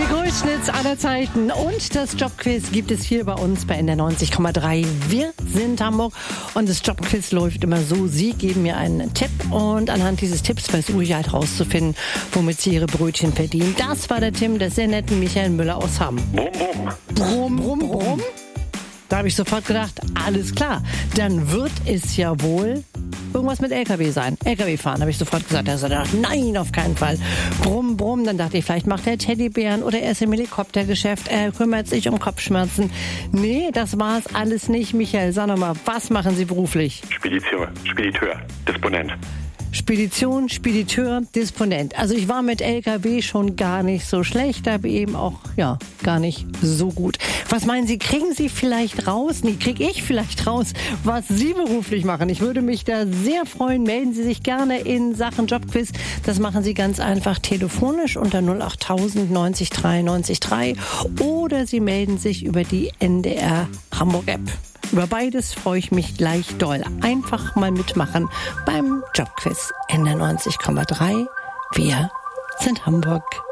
Die größten Hits aller Zeiten und das Jobquiz gibt es hier bei uns bei NDR 90,3. Wir sind Hamburg und das Jobquiz läuft immer so. Sie geben mir einen Tipp und anhand dieses Tipps versuche ich halt rauszufinden, womit Sie Ihre Brötchen verdienen. Das war der Tim des sehr netten Michael Müller aus Hamm. Brumm, brumm, brumm. Da habe ich sofort gedacht, alles klar, dann wird es ja wohl irgendwas mit LKW sein. LKW fahren, habe ich sofort gesagt. Er sagt, nein, auf keinen Fall. Brumm, brumm. Dann dachte ich, vielleicht macht er Teddybären oder er ist im Helikoptergeschäft. Er kümmert sich um Kopfschmerzen. Nee, das war es alles nicht. Michael, sag noch mal, was machen Sie beruflich? Spediteur, Disponent. Spedition, Spediteur, Disponent. Also ich war mit LKW schon gar nicht so schlecht, aber eben auch, ja, gar nicht so gut. Was meinen Sie, kriegen Sie vielleicht raus? Nee, kriege ich vielleicht raus, was Sie beruflich machen? Ich würde mich da sehr freuen. Melden Sie sich gerne in Sachen Jobquiz. Das machen Sie ganz einfach telefonisch unter 08000 90 3 90 3 oder Sie melden sich über die NDR Hamburg App. Über beides freue ich mich gleich doll. Einfach mal mitmachen beim Jobquiz NDR 90,3. Wir sind Hamburg.